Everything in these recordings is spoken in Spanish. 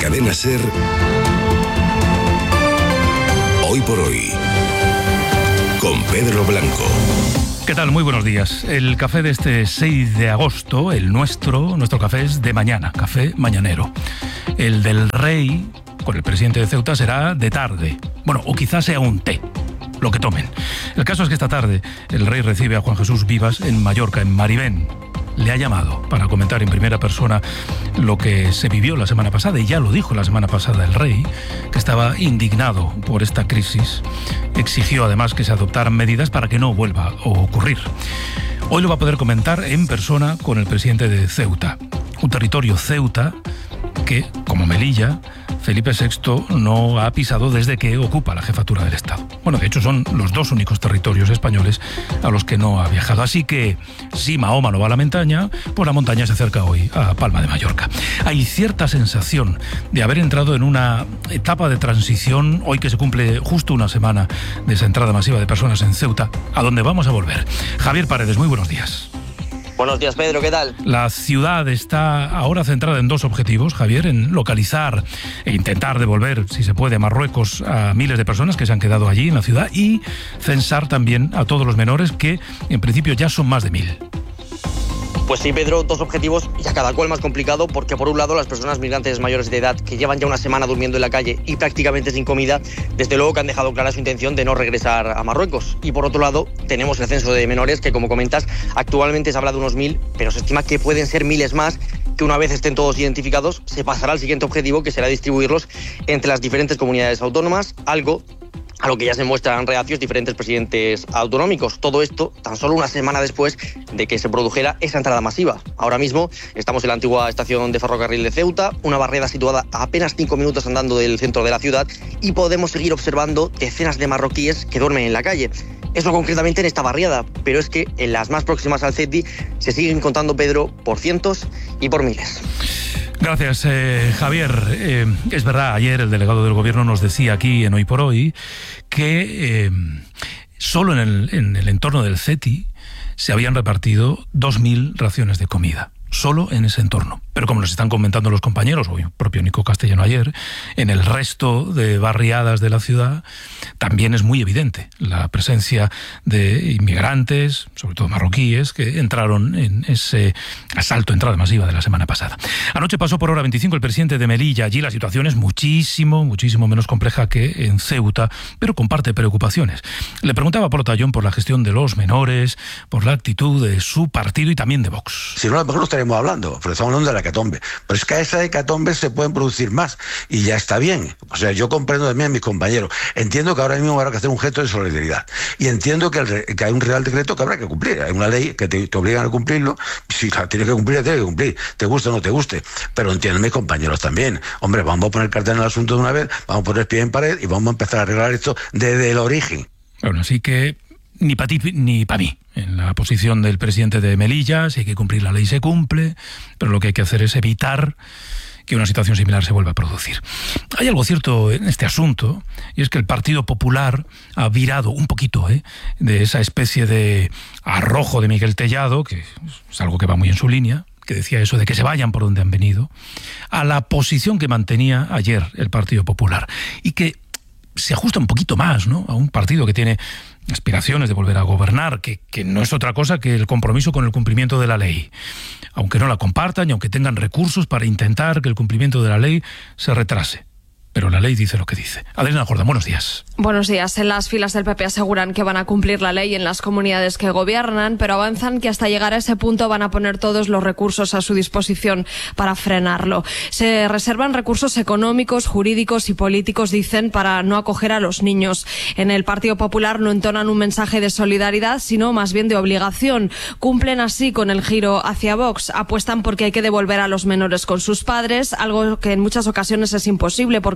Cadena SER, Hoy por Hoy, con Pedro Blanco. ¿Qué tal? Muy buenos días. El café de este 6 de agosto, el nuestro café es de mañana, café mañanero. El del Rey, con el presidente de Ceuta, será de tarde. Bueno, o quizás sea un té, lo que tomen. El caso es que esta tarde el Rey recibe a Juan Jesús Vivas en Mallorca, en Marivén. Le ha llamado para comentar en primera persona lo que se vivió la semana pasada, y ya lo dijo la semana pasada el Rey, que estaba indignado por esta crisis. Exigió además que se adoptaran medidas para que no vuelva a ocurrir. Hoy lo va a poder comentar en persona con el presidente de Ceuta, un territorio Ceuta que, como Melilla, Felipe VI no ha pisado desde que ocupa la jefatura del Estado. Bueno, de hecho son los dos únicos territorios españoles a los que no ha viajado. Así que, si Mahoma no va a la montaña, pues la montaña se acerca hoy a Palma de Mallorca. Hay cierta sensación de haber entrado en una etapa de transición, hoy que se cumple justo una semana de esa entrada masiva de personas en Ceuta, a donde vamos a volver. Javier Paredes, muy buenos días. Buenos días, Pedro, ¿qué tal? La ciudad está ahora centrada en dos objetivos, Javier, en localizar e intentar devolver, si se puede, a Marruecos a miles de personas que se han quedado allí en la ciudad, y censar también a todos los menores, que en principio ya son más de 1000. Pues sí, Pedro, dos objetivos y a cada cual más complicado, porque por un lado las personas migrantes mayores de edad que llevan ya una semana durmiendo en la calle y prácticamente sin comida, desde luego que han dejado clara su intención de no regresar a Marruecos. Y por otro lado tenemos el censo de menores que, como comentas, actualmente se habla de unos 1000, pero se estima que pueden ser miles más, que una vez estén todos identificados se pasará al siguiente objetivo, que será distribuirlos entre las diferentes comunidades autónomas, algo a lo que ya se muestran reacios diferentes presidentes autonómicos. Todo esto tan solo una semana después de que se produjera esa entrada masiva. Ahora mismo estamos en la antigua estación de ferrocarril de Ceuta, una barriada situada a apenas 5 minutos andando del centro de la ciudad, y podemos seguir observando decenas de marroquíes que duermen en la calle. Eso concretamente en esta barriada, pero es que en las más próximas al Ceti se siguen contando, Pedro, por cientos y por miles. Gracias, Javier. Es verdad, ayer el delegado del Gobierno nos decía aquí en Hoy por Hoy que solo en el entorno del Ceti se habían repartido 2000 raciones de comida. Solo en ese entorno. Pero como nos están comentando los compañeros, o el propio Nico Castellano ayer, en el resto de barriadas de la ciudad también es muy evidente la presencia de inmigrantes, sobre todo marroquíes, que entraron en ese asalto, entrada masiva de la semana pasada. Anoche pasó por hora 25 el presidente de Melilla. Allí la situación es muchísimo menos compleja que en Ceuta, pero comparte preocupaciones. Le preguntaba por Tallón por la gestión de los menores, por la actitud de su partido y también de Vox. Si no, a lo mejor no estaríamos hablando, porque estamos hablando de la hecatombe. Pero es que a esa hecatombe se pueden producir más, y ya está bien. O sea, yo comprendo también a mis compañeros. Entiendo que ahora mismo habrá que hacer un gesto de solidaridad. Y entiendo que hay un real decreto que habrá que cumplir. Hay una ley que te obligan a cumplirlo. Si la tienes que cumplir, la tienes que cumplir. Te guste o no te guste. Pero entiendo a mis compañeros también. Hombre, vamos a poner cartel en el asunto de una vez, vamos a poner pie en pared y vamos a empezar a arreglar esto desde el origen. Bueno, así que ni para ti ni para mí. En la posición del presidente de Melilla, si hay que cumplir la ley, se cumple, pero lo que hay que hacer es evitar que una situación similar se vuelva a producir. Hay algo cierto en este asunto, y es que el Partido Popular ha virado un poquito de esa especie de arrojo de Miguel Tellado, que es algo que va muy en su línea, que decía eso de que se vayan por donde han venido, a la posición que mantenía ayer el Partido Popular, y que se ajusta un poquito más, ¿no?, a un partido que tiene aspiraciones de volver a gobernar, que no es otra cosa que el compromiso con el cumplimiento de la ley, aunque no la compartan y aunque tengan recursos para intentar que el cumplimiento de la ley se retrase. Pero la ley dice lo que dice. Adriana Jordán, buenos días. Buenos días. En las filas del PP aseguran que van a cumplir la ley en las comunidades que gobiernan, pero avanzan que hasta llegar a ese punto van a poner todos los recursos a su disposición para frenarlo. Se reservan recursos económicos, jurídicos y políticos, dicen, para no acoger a los niños. En el Partido Popular no entonan un mensaje de solidaridad, sino más bien de obligación. Cumplen así con el giro hacia Vox. Apuestan porque hay que devolver a los menores con sus padres, algo que en muchas ocasiones es imposible porque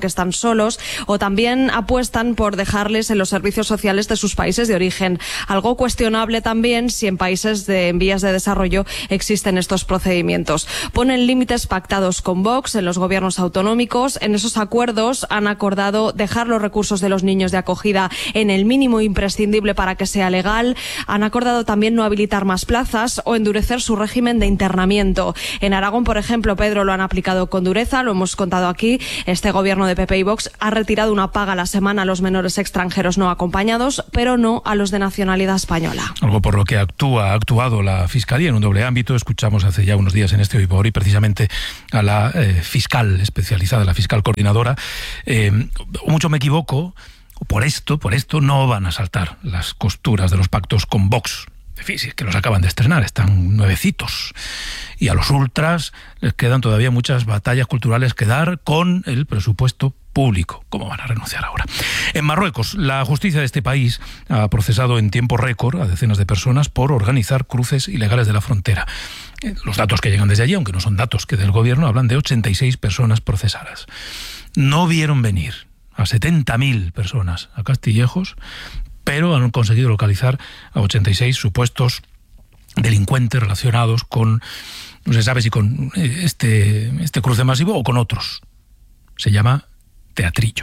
están solos, o también apuestan por dejarles en los servicios sociales de sus países de origen. Algo cuestionable también si en países en vías de desarrollo existen estos procedimientos. Ponen límites pactados con Vox en los gobiernos autonómicos. En esos acuerdos han acordado dejar los recursos de los niños de acogida en el mínimo imprescindible para que sea legal. Han acordado también no habilitar más plazas o endurecer su régimen de internamiento. En Aragón, por ejemplo, Pedro, lo han aplicado con dureza, lo hemos contado aquí. Este gobierno de PP y Vox ha retirado una paga a la semana a los menores extranjeros no acompañados, pero no a los de nacionalidad española. Algo por lo que ha actuado la Fiscalía en un doble ámbito. Escuchamos hace ya unos días en este Hoy por Hoy precisamente a la fiscal especializada, la fiscal coordinadora. Mucho me equivoco, por esto no van a saltar las costuras de los pactos con Vox. En fin, si es que los acaban de estrenar, están nuevecitos. Y a los ultras les quedan todavía muchas batallas culturales que dar con el presupuesto público. ¿Cómo van a renunciar ahora? En Marruecos, la justicia de este país ha procesado en tiempo récord a decenas de personas por organizar cruces ilegales de la frontera. Los datos que llegan desde allí, aunque no son datos que del gobierno, hablan de 86 personas procesadas. No vieron venir a 70.000 personas a Castillejos, pero han conseguido localizar a 86 supuestos delincuentes relacionados con, no se sabe si con este cruce masivo o con otros. Se llama Teatrillo.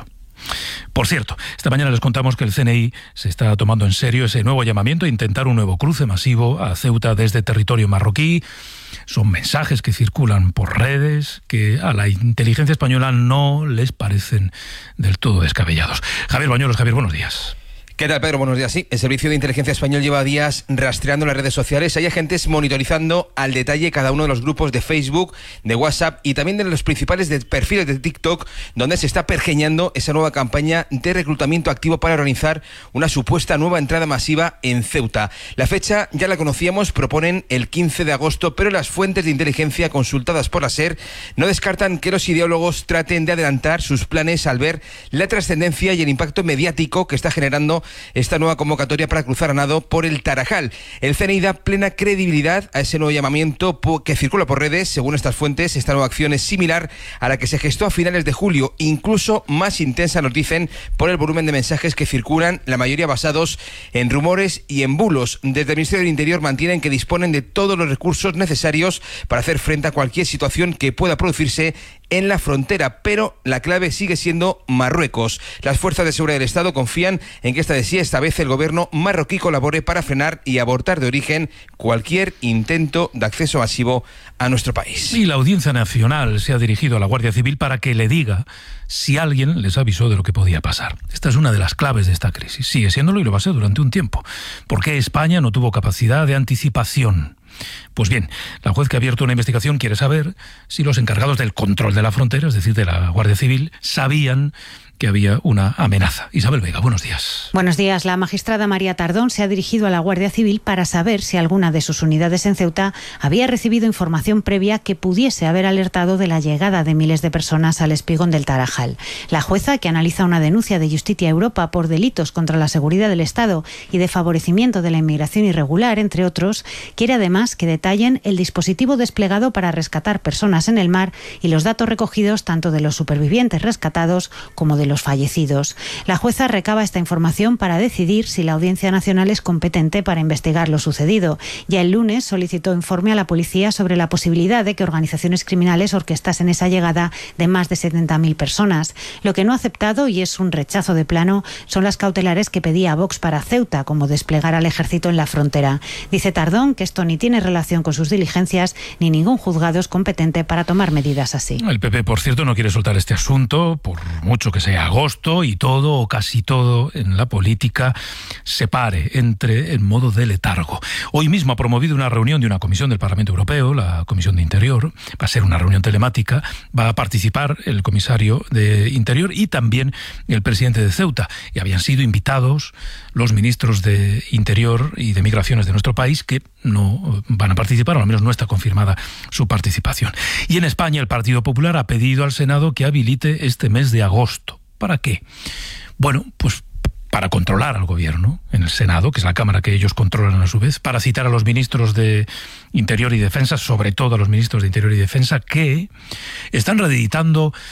Por cierto, esta mañana les contamos que el CNI se está tomando en serio ese nuevo llamamiento a intentar un nuevo cruce masivo a Ceuta desde territorio marroquí. Son mensajes que circulan por redes que a la inteligencia española no les parecen del todo descabellados. Javier Bañuelos. Javier, buenos días. ¿Qué tal, Pedro? Buenos días. Sí, el Servicio de Inteligencia Español lleva días rastreando las redes sociales. Hay agentes monitorizando al detalle cada uno de los grupos de Facebook, de WhatsApp y también de los principales perfiles de TikTok, donde se está pergeñando esa nueva campaña de reclutamiento activo para organizar una supuesta nueva entrada masiva en Ceuta. La fecha ya la conocíamos, proponen el 15 de agosto, pero las fuentes de inteligencia consultadas por la SER no descartan que los ideólogos traten de adelantar sus planes al ver la trascendencia y el impacto mediático que está generando esta nueva convocatoria para cruzar a nado por el Tarajal. El CNI da plena credibilidad a ese nuevo llamamiento que circula por redes. Según estas fuentes, esta nueva acción es similar a la que se gestó a finales de julio, incluso más intensa, nos dicen, por el volumen de mensajes que circulan, la mayoría basados en rumores y en bulos. Desde el Ministerio del Interior mantienen que disponen de todos los recursos necesarios para hacer frente a cualquier situación que pueda producirse en la frontera, pero la clave sigue siendo Marruecos. Las fuerzas de seguridad del Estado confían en que esta vez el gobierno marroquí colabore para frenar y abortar de origen cualquier intento de acceso masivo a nuestro país. Y la Audiencia Nacional se ha dirigido a la Guardia Civil para que le diga si alguien les avisó de lo que podía pasar. Esta es una de las claves de esta crisis. Sigue siéndolo y lo va a ser durante un tiempo. ¿Por qué España no tuvo capacidad de anticipación? Pues bien, la juez que ha abierto una investigación quiere saber si los encargados del control de la frontera, es decir, de la Guardia Civil, sabían que había una amenaza. Isabel Vega, buenos días. Buenos días. La magistrada María Tardón se ha dirigido a la Guardia Civil para saber si alguna de sus unidades en Ceuta había recibido información previa que pudiese haber alertado de la llegada de miles de personas al espigón del Tarajal. La jueza, que analiza una denuncia de Justicia Europa por delitos contra la seguridad del Estado y de favorecimiento de la inmigración irregular, entre otros, quiere además que detallen el dispositivo desplegado para rescatar personas en el mar y los datos recogidos tanto de los supervivientes rescatados como de los fallecidos. La jueza recaba esta información para decidir si la Audiencia Nacional es competente para investigar lo sucedido. Ya el lunes solicitó informe a la policía sobre la posibilidad de que organizaciones criminales orquestasen esa llegada de más de 70.000 personas. Lo que no ha aceptado, y es un rechazo de plano, son las cautelares que pedía Vox para Ceuta, como desplegar al ejército en la frontera. Dice Tardón que esto ni tiene relación con sus diligencias, ni ningún juzgado es competente para tomar medidas así. El PP, por cierto, no quiere soltar este asunto, por mucho que sea agosto y todo o casi todo en la política se pare, entre en modo de letargo. Hoy mismo ha promovido una reunión de una comisión del Parlamento Europeo, la Comisión de Interior. Va a ser una reunión telemática, va a participar el comisario de Interior y también el presidente de Ceuta. Y habían sido invitados los ministros de Interior y de Migraciones de nuestro país, que no van a participar, o al menos no está confirmada su participación. Y en España el Partido Popular ha pedido al Senado que habilite este mes de agosto. ¿Para qué? Bueno, pues para controlar al gobierno en el Senado, que es la Cámara que ellos controlan a su vez, para citar a los ministros de Interior y Defensa, sobre todo a los ministros de Interior y Defensa, que están reeditando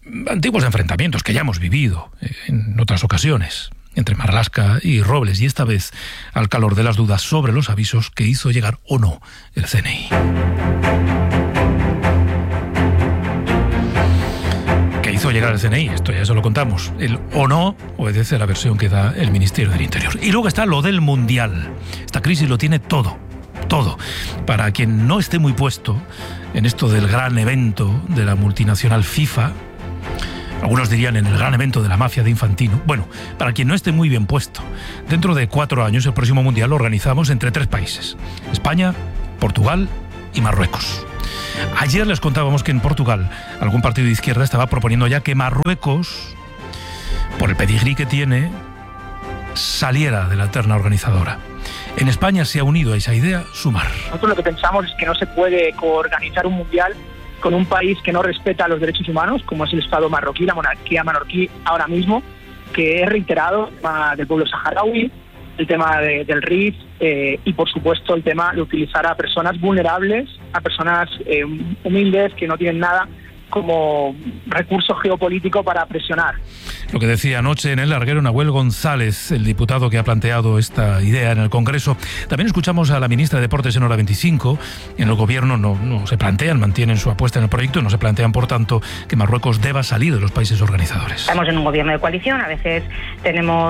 antiguos enfrentamientos que ya hemos vivido en otras ocasiones entre Marlaska y Robles, y esta vez al calor de las dudas sobre los avisos que hizo llegar o no el CNI. ¿Qué hizo llegar el CNI? Esto ya se lo contamos. El o no obedece a la versión que da el Ministerio del Interior. Y luego está lo del Mundial. Esta crisis lo tiene todo. Todo. Para quien no esté muy puesto en esto del gran evento de la multinacional FIFA, algunos dirían en el gran evento de la mafia de Infantino. Bueno, para quien no esté muy bien puesto, dentro de 4 años el próximo Mundial lo organizamos entre 3 países: España, Portugal y Marruecos. Ayer les contábamos que en Portugal algún partido de izquierda estaba proponiendo ya que Marruecos, por el pedigrí que tiene, saliera de la terna organizadora. En España se ha unido a esa idea Sumar. Nosotros lo que pensamos es que no se puede coorganizar un mundial con un país que no respeta los derechos humanos, como es el Estado marroquí, la monarquía marroquí ahora mismo, que es reiterado el tema del pueblo saharaui, el tema del RIF y, por supuesto, el tema de utilizar a personas vulnerables, a personas humildes que no tienen nada como recurso geopolítico para presionar. Lo que decía anoche en el larguero Nahuel González, el diputado que ha planteado esta idea en el Congreso. También escuchamos a la ministra de Deportes en Hora 25. En el gobierno no se plantean, mantienen su apuesta en el proyecto y no se plantean, por tanto, que Marruecos deba salir de los países organizadores. Estamos en un gobierno de coalición, a veces tenemos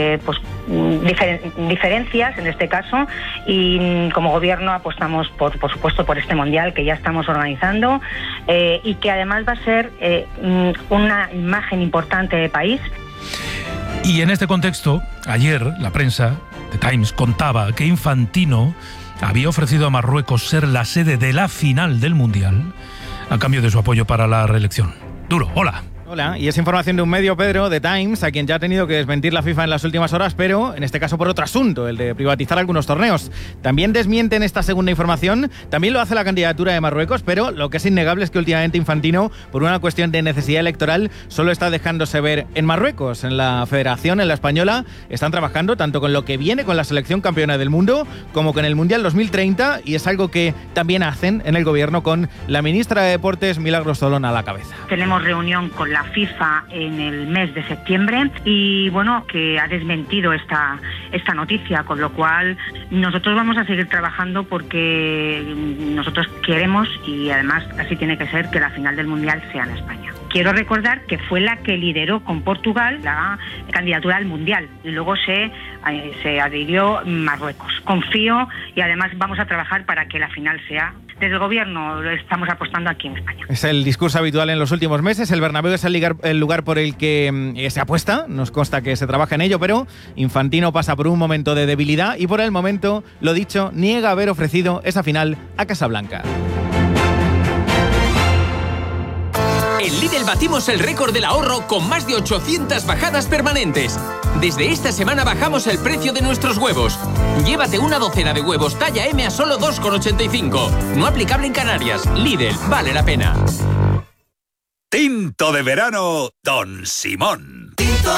diferencias en este caso, y como gobierno apostamos por supuesto por este mundial que ya estamos organizando y que además va a ser una imagen importante de país. Y en este contexto, ayer la prensa, The Times, contaba que Infantino había ofrecido a Marruecos ser la sede de la final del Mundial a cambio de su apoyo para la reelección. Duro, hola. Hola, y es información de un medio, Pedro, The Times, a quien ya ha tenido que desmentir la FIFA en las últimas horas, pero en este caso por otro asunto, el de privatizar algunos torneos. También desmienten esta segunda información, también lo hace la candidatura de Marruecos, pero lo que es innegable es que últimamente Infantino, por una cuestión de necesidad electoral, solo está dejándose ver en Marruecos. En la Federación, en la Española, están trabajando tanto con lo que viene con la selección campeona del mundo, como con el Mundial 2030, y es algo que también hacen en el gobierno con la ministra de Deportes, Milagros Zolón, a la cabeza. Tenemos reunión con la FIFA en el mes de septiembre y bueno, que ha desmentido esta noticia, con lo cual nosotros vamos a seguir trabajando porque nosotros queremos, y además así tiene que ser, que la final del Mundial sea en España. Quiero recordar que fue la que lideró con Portugal la candidatura al Mundial y luego se adhirió Marruecos. Confío y además vamos a trabajar para que la final sea. Desde el gobierno estamos apostando aquí en España. Es el discurso habitual en los últimos meses. El Bernabéu es el lugar por el que se apuesta. Nos consta que se trabaja en ello, pero Infantino pasa por un momento de debilidad y por el momento, lo dicho, niega haber ofrecido esa final a Casablanca. En Lidl batimos el récord del ahorro con más de 800 bajadas permanentes. Desde esta semana bajamos el precio de nuestros huevos. Llévate una docena de huevos talla M a solo 2,85. No aplicable en Canarias. Lidl, vale la pena. Tinto de verano Don Simón.